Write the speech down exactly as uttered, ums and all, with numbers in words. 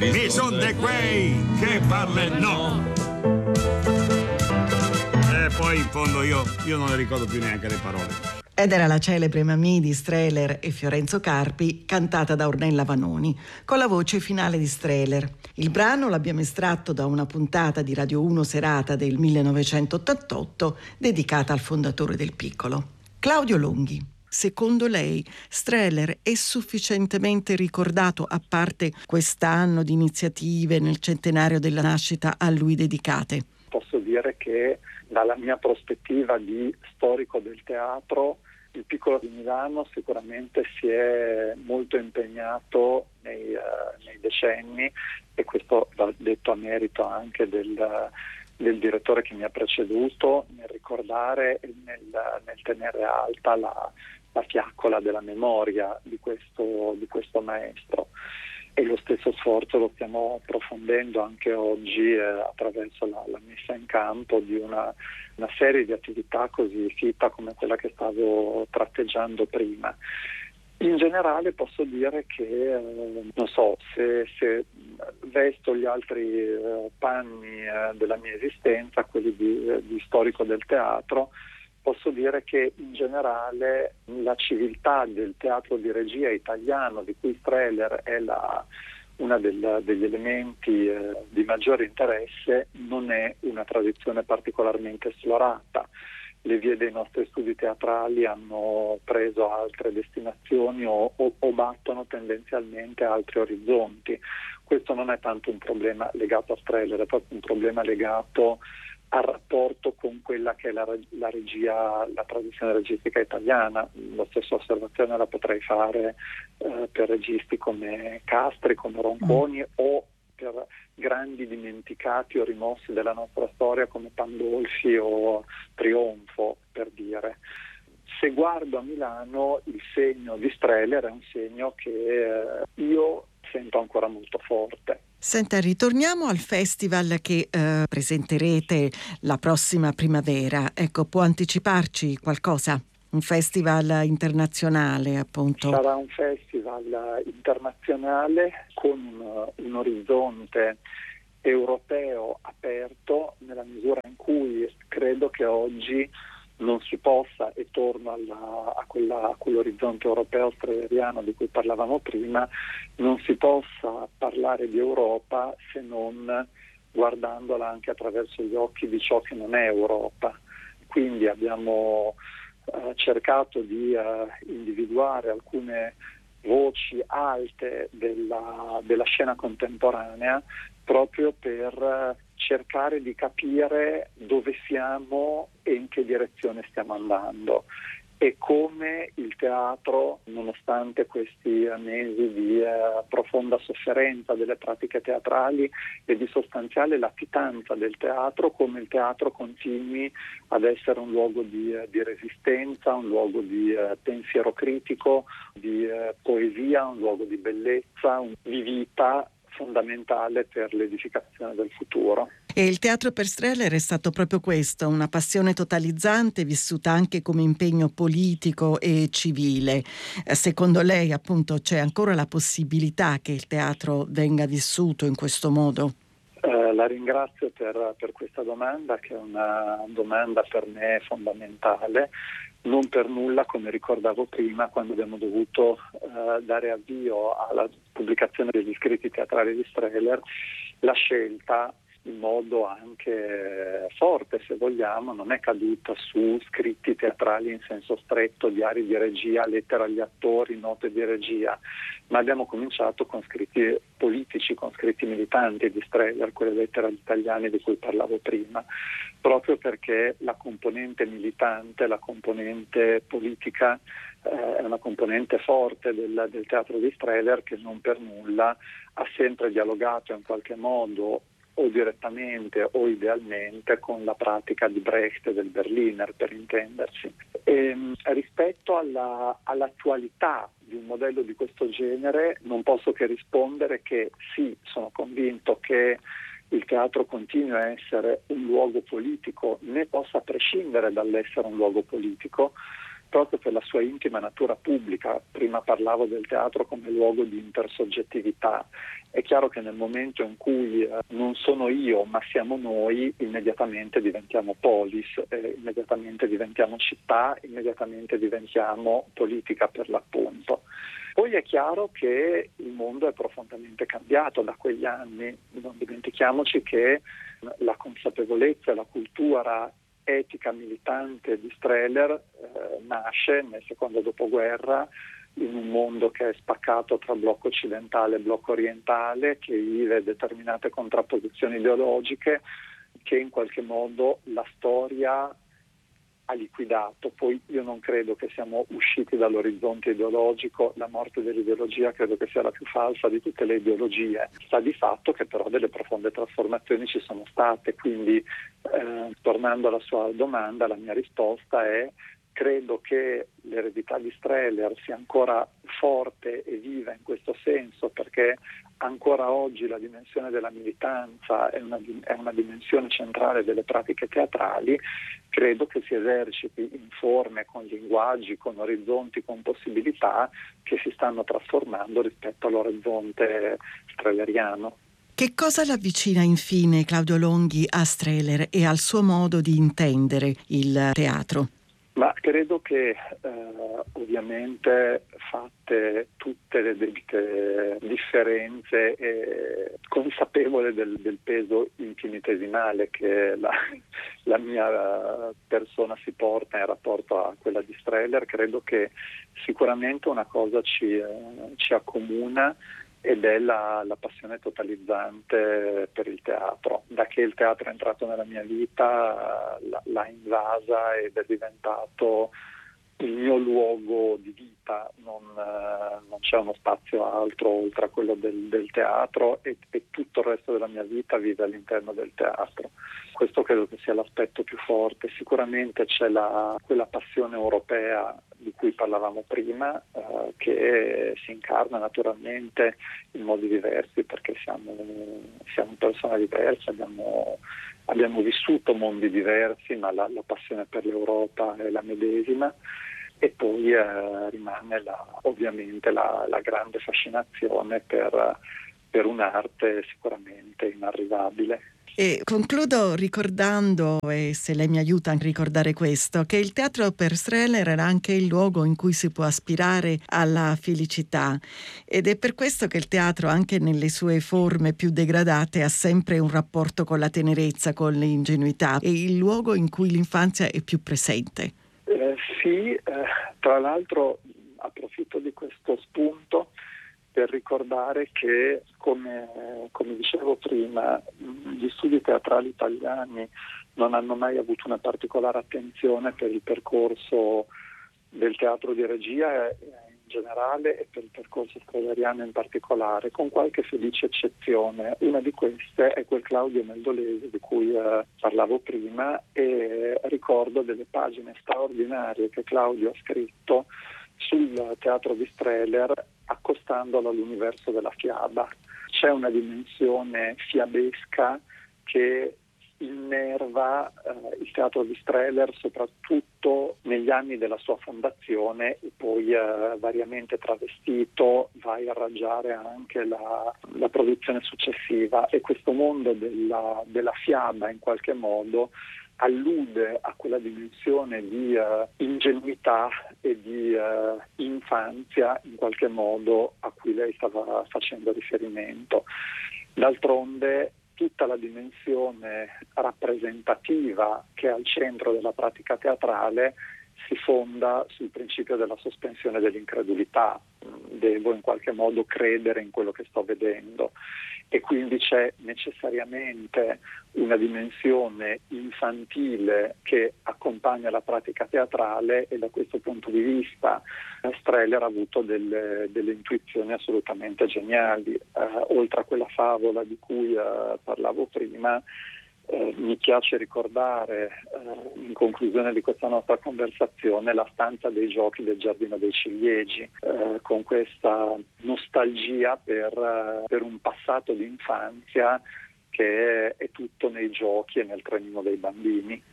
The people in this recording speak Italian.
Mi son de quei che parlano. E poi in fondo io, io non le ricordo più neanche le parole. Ed era la celebre Mamì di Strehler e Fiorenzo Carpi, cantata da Ornella Vanoni, con la voce finale di Strehler. Il brano l'abbiamo estratto da una puntata di Radio uno Serata del millenovecentottantotto, dedicata al fondatore del Piccolo. Claudio Longhi, secondo lei Strehler è sufficientemente ricordato, a parte quest'anno di iniziative nel centenario della nascita a lui dedicate? Posso dire che dalla mia prospettiva di storico del teatro, il Piccolo di Milano sicuramente si è molto impegnato nei, uh, nei decenni, e questo va detto a merito anche del, del direttore che mi ha preceduto, nel ricordare e nel, nel tenere alta la, la fiaccola della memoria di questo, di questo maestro. E lo stesso sforzo lo stiamo approfondendo anche oggi eh, attraverso la, la messa in campo di una, una serie di attività così fitta come quella che stavo tratteggiando prima. In generale posso dire che, eh, non so, se, se vesto gli altri eh, panni eh, della mia esistenza, quelli di, eh, di storico del teatro, posso dire che in generale la civiltà del teatro di regia italiano, di cui Strehler è la, una del, degli elementi eh, di maggiore interesse, non è una tradizione particolarmente esplorata. Le vie dei nostri studi teatrali hanno preso altre destinazioni o, o, o battono tendenzialmente altri orizzonti. Questo non è tanto un problema legato a Strehler, è proprio un problema legato al rapporto con quella che è la, la regia, la tradizione registica italiana. La stessa osservazione la potrei fare eh, per registi come Castri, come Ronconi, mm. o per grandi dimenticati o rimossi della nostra storia come Pandolfi o Trionfo, per dire. Se guardo a Milano, il segno di Strehler è un segno che eh, io sento ancora molto forte. Senta, ritorniamo al festival che eh, presenterete la prossima primavera. Ecco, può anticiparci qualcosa? Un festival internazionale, appunto. Sarà un festival internazionale con un, un orizzonte europeo aperto, nella misura in cui credo che oggi non si possa, e torno alla, a, quella, a quell'orizzonte europeo strehleriano di cui parlavamo prima, non si possa parlare di Europa se non guardandola anche attraverso gli occhi di ciò che non è Europa. Quindi abbiamo eh, cercato di eh, individuare alcune voci alte della, della scena contemporanea, proprio per cercare di capire dove siamo e in che direzione stiamo andando, e come il teatro, nonostante questi mesi di eh, profonda sofferenza delle pratiche teatrali e di sostanziale latitanza del teatro, come il teatro continui ad essere un luogo di, eh, di resistenza, un luogo di eh, pensiero critico, di eh, poesia, un luogo di bellezza, un, di vita fondamentale per l'edificazione del futuro. E il teatro per Strehler è stato proprio questo, una passione totalizzante vissuta anche come impegno politico e civile. Secondo lei, appunto, c'è ancora la possibilità che il teatro venga vissuto in questo modo? Eh, la ringrazio per, per questa domanda, che è una domanda per me fondamentale. Non per nulla, come ricordavo prima, quando abbiamo dovuto eh, dare avvio alla pubblicazione degli scritti teatrali di Strehler, la scelta, in modo anche forte se vogliamo, non è caduta su scritti teatrali in senso stretto, diari di regia, lettere agli attori, note di regia, ma abbiamo cominciato con scritti politici, con scritti militanti di Strehler, quelle lettere agli italiani di cui parlavo prima, proprio perché la componente militante, la componente politica eh, è una componente forte del, del teatro di Strehler, che non per nulla ha sempre dialogato in qualche modo, o direttamente o idealmente, con la pratica di Brecht e del Berliner, per intenderci. E, rispetto alla, all'attualità di un modello di questo genere, non posso che rispondere che sì, sono convinto che il teatro continui a essere un luogo politico, né possa prescindere dall'essere un luogo politico, proprio per la sua intima natura pubblica. Prima parlavo del teatro come luogo di intersoggettività. È chiaro che nel momento in cui eh, non sono io ma siamo noi, immediatamente diventiamo polis, eh, immediatamente diventiamo città, immediatamente diventiamo politica per l'appunto. Poi è chiaro che il mondo è profondamente cambiato da quegli anni. Non dimentichiamoci che la consapevolezza e la cultura etica militante di Strehler eh, nasce nel secondo dopoguerra in un mondo che è spaccato tra blocco occidentale e blocco orientale, che vive determinate contrapposizioni ideologiche che in qualche modo la storia ha liquidato. Poi io non credo che siamo usciti dall'orizzonte ideologico, la morte dell'ideologia credo che sia la più falsa di tutte le ideologie. Sta di fatto che però delle profonde trasformazioni ci sono state, quindi eh, tornando alla sua domanda, la mia risposta è: credo che l'eredità di Strehler sia ancora forte e viva in questo senso, perché ancora oggi la dimensione della militanza è una, è una dimensione centrale delle pratiche teatrali. Credo che si eserciti in forme, con linguaggi, con orizzonti, con possibilità che si stanno trasformando rispetto all'orizzonte strehleriano. Che cosa l'avvicina infine Claudio Longhi a Strehler e al suo modo di intendere il teatro? Ma credo che eh, ovviamente, fatte tutte le debite differenze e consapevole del, del peso infinitesimale che la, la mia persona si porta in rapporto a quella di Strehler, credo che sicuramente una cosa ci, eh, ci accomuna, ed è la, la passione totalizzante per il teatro. Da che il teatro è entrato nella mia vita l'ha invasa ed è diventato il mio luogo di vita, non, eh, non c'è uno spazio altro oltre a quello del, del teatro, e, e tutto il resto della mia vita vive all'interno del teatro. Questo credo che sia l'aspetto più forte. Sicuramente c'è la, quella passione europea di cui parlavamo prima, eh, che si incarna naturalmente in modi diversi, perché siamo, siamo persone diverse, abbiamo, abbiamo vissuto mondi diversi, ma la, la passione per l'Europa è la medesima. E poi eh, rimane la, ovviamente la, la grande fascinazione per, per un'arte sicuramente inarrivabile. E concludo ricordando, e se lei mi aiuta a ricordare questo, che il teatro per Strehler era anche il luogo in cui si può aspirare alla felicità, ed è per questo che il teatro, anche nelle sue forme più degradate, ha sempre un rapporto con la tenerezza, con l'ingenuità, è il luogo in cui l'infanzia è più presente. Eh, sì, eh, tra l'altro approfitto di questo spunto per ricordare che, come, come dicevo prima, gli studi teatrali italiani non hanno mai avuto una particolare attenzione per il percorso del teatro di regia in generale e per il percorso strehleriano in particolare, con qualche felice eccezione. Una di queste è quel Claudio Meldolesi di cui eh, parlavo prima, e ricordo delle pagine straordinarie che Claudio ha scritto sul teatro di Strehler, accostandolo all'universo della fiaba. C'è una dimensione fiabesca che innerva eh, il teatro di Strehler, soprattutto negli anni della sua fondazione, e poi eh, variamente travestito va a irraggiare anche la, la produzione successiva. E questo mondo della, della fiaba in qualche modo allude a quella dimensione di uh, ingenuità e di uh, infanzia in qualche modo a cui lei stava facendo riferimento. D'altronde tutta la dimensione rappresentativa che è al centro della pratica teatrale si fonda sul principio della sospensione dell'incredulità. Devo in qualche modo credere in quello che sto vedendo, e quindi c'è necessariamente una dimensione infantile che accompagna la pratica teatrale, e da questo punto di vista Strehler ha avuto delle, delle intuizioni assolutamente geniali. Uh, oltre a quella favola di cui uh, parlavo prima, Eh, mi piace ricordare eh, in conclusione di questa nostra conversazione la stanza dei giochi del Giardino dei Ciliegi, eh, con questa nostalgia per, eh, per un passato di infanzia che è, è tutto nei giochi e nel trenino dei bambini.